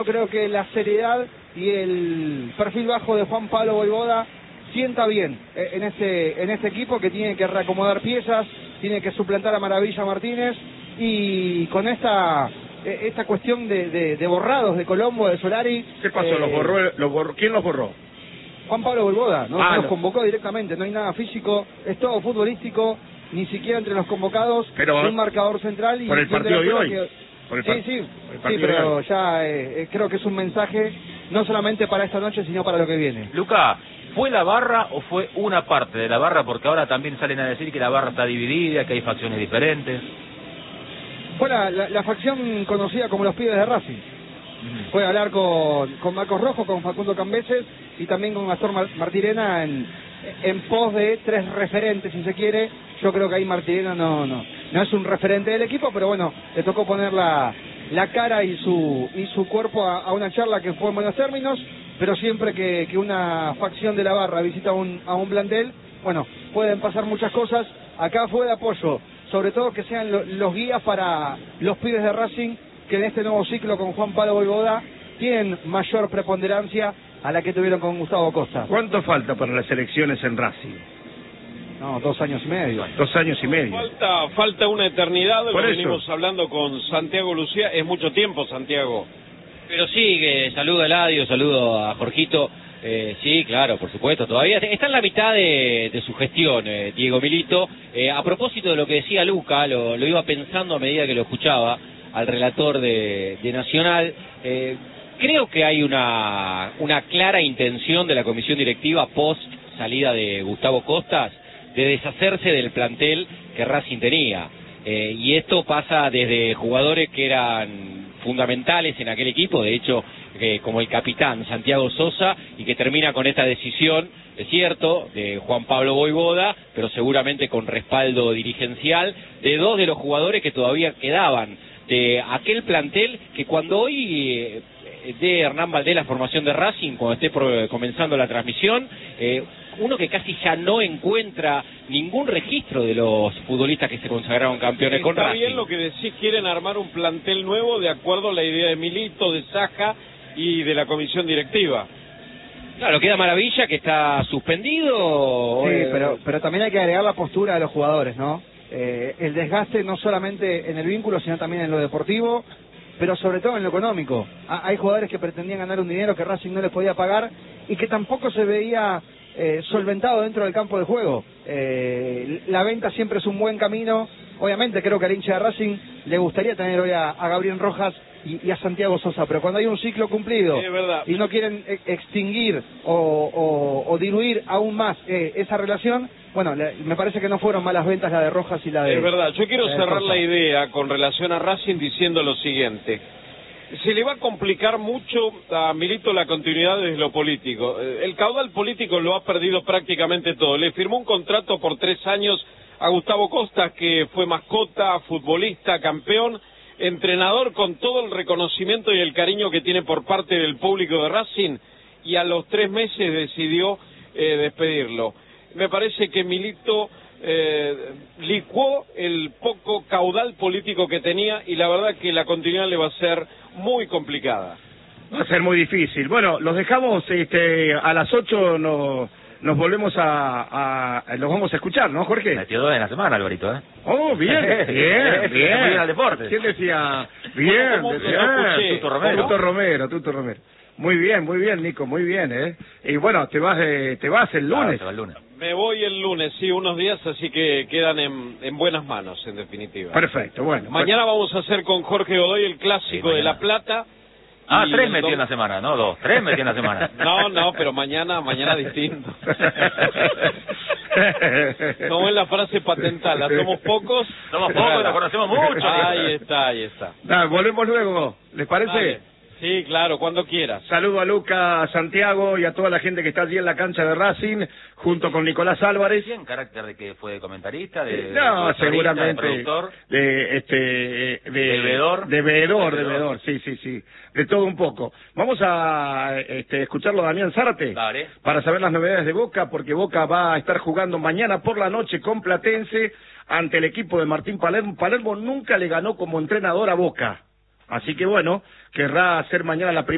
Creo que la seriedad y el perfil bajo de Juan Pablo Vojvoda sienta bien en este equipo, que tiene que reacomodar piezas, tiene que suplantar a Maravilla Martínez, y con esta cuestión de borrados de Colombo, de Solari. ¿Qué pasó? ¿Quién los borró? Juan Pablo Vojvoda, no los convocó directamente, no hay nada físico, es todo futbolístico, ni siquiera entre los convocados, un marcador central. Y por el partido de hoy. Sí, pero ya creo que es un mensaje no solamente para esta noche, sino para lo que viene. Luca, ¿fue la barra o fue una parte de la barra? Porque ahora también salen a decir que la barra está dividida, que hay facciones diferentes. Fue la facción conocida como los pibes de Racing. Fue a hablar con Marcos Rojo, con Facundo Cambeses y también con Gastón Martirena en pos de tres referentes, si se quiere. Yo creo que ahí Martirena no es un referente del equipo, pero bueno, le tocó poner la cara y su cuerpo a una charla que fue en buenos términos, pero siempre que una facción de la barra visita a un plantel, bueno, pueden pasar muchas cosas. Acá fue de apoyo, sobre todo que sean los guías para los pibes de Racing, que en este nuevo ciclo con Juan Pablo Vojvoda tienen mayor preponderancia a la que tuvieron con Gustavo Costa. ¿Cuánto falta para las elecciones en Racing? No, 2 años y medio. 2 años y medio. Falta una eternidad, lo venimos hablando con Santiago Lucía. Es mucho tiempo, Santiago. Pero sí, que saludo a Eladio, saludo a Jorgito. Sí, claro, por supuesto, todavía está en la mitad de su gestión, Diego Milito. A propósito de lo que decía Luca, lo iba pensando a medida que lo escuchaba al relator de Nacional. Creo que hay una clara intención de la comisión directiva post salida de Gustavo Costas de deshacerse del plantel que Racing tenía. Y esto pasa desde jugadores que eran fundamentales en aquel equipo, de hecho, como el capitán Santiago Sosa, y que termina con esta decisión, es cierto, de Juan Pablo Vojvoda, pero seguramente con respaldo dirigencial de 2 de los jugadores que todavía quedaban de aquel plantel, que cuando hoy de Hernán Valdés la formación de Racing, cuando esté comenzando la transmisión, uno que casi ya no encuentra ningún registro de los futbolistas que se consagraron campeones con Racing. Está bien lo que decís, quieren armar un plantel nuevo de acuerdo a la idea de Milito, de Saja y de la comisión directiva. Claro, queda Maravilla, que está suspendido. Sí, pero también hay que agregar la postura de los jugadores, ¿no? El desgaste no solamente en el vínculo, sino también en lo deportivo, pero sobre todo en lo económico. Hay jugadores que pretendían ganar un dinero que Racing no les podía pagar y que tampoco se veía solventado dentro del campo de juego. La venta siempre es un buen camino. Obviamente creo que al hincha de Racing le gustaría tener hoy a Gabriel Rojas y a Santiago Sosa, pero cuando hay un ciclo cumplido y no quieren extinguir o diluir aún más esa relación, bueno, me parece que no fueron malas ventas la de Rojas y la de... Es verdad, yo quiero cerrar Sosa. la idea con relación a Racing diciendo lo siguiente. Se le va a complicar mucho a Milito la continuidad desde lo político. El caudal político lo ha perdido prácticamente todo. Le firmó un contrato por 3 años a Gustavo Costa, que fue mascota, futbolista, campeón, entrenador, con todo el reconocimiento y el cariño que tiene por parte del público de Racing, y a los 3 meses decidió despedirlo. Me parece que Milito licuó el poco caudal político que tenía, y la verdad que la continuidad le va a ser muy complicada. Va a ser muy difícil. Bueno, los dejamos a las 8, nos volvemos los vamos a escuchar, ¿no, Jorge? Metió 2 en la semana, Alvarito, ¿eh? Oh, bien. Muy bien al deporte. ¿Quién decía? Bien, Tuto Romero. Muy bien, Nico, muy bien, ¿eh? Y bueno, te vas el lunes. Claro, el lunes. Me voy el lunes, sí, unos días, así que quedan en buenas manos, en definitiva. Perfecto, bueno. Mañana vamos a hacer con Jorge Godoy el clásico de La Plata. 3 metió en la semana, no 2, 3 metió en la semana. No, pero mañana distinto. Como es la frase patentada, somos pocos. Somos pocos, nos conocemos mucho. Ahí está. Volvemos luego, ¿les parece? Dale. Sí, claro, cuando quieras. Saludo a Luca, a Santiago y a toda la gente que está allí en la cancha de Racing, junto con Nicolás Álvarez. ¿En carácter de que fue comentarista? No, seguramente. De productor. De veedor, sí. De todo un poco. Vamos a escucharlo a Damián Zárate. Vale. Para saber las novedades de Boca, porque Boca va a estar jugando mañana por la noche con Platense ante el equipo de Martín Palermo. Palermo nunca le ganó como entrenador a Boca. Así que bueno, querrá hacer mañana la primera.